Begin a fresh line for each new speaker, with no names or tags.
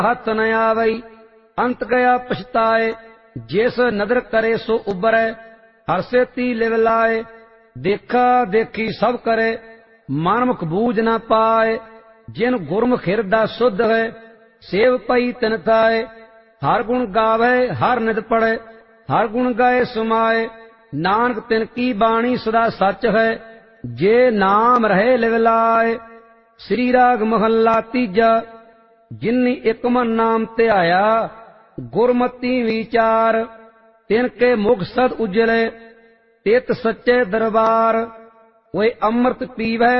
हथ न आवई अंत गया पछताए। जिस नदर करे सो उबरै हरसे ती लिव लाए। देखा देखी सब करे मानमुख बूझ न पाए। जिन गुरमुख हिरदा शुद्ध है सेव पई तिन थाए। हर गुण गावे हर नित पढ़े हर गुण गाए सुमाए। नानक तिन की बाणी सदा सच है जे नाम रहे लिव लाए। श्री राग महला तीजा। जिन्नी एक मन नाम ध्याया गुरमति विचार। तिनके मुख सद उजले तित सच्चे दरबार। वे अमृत पीवै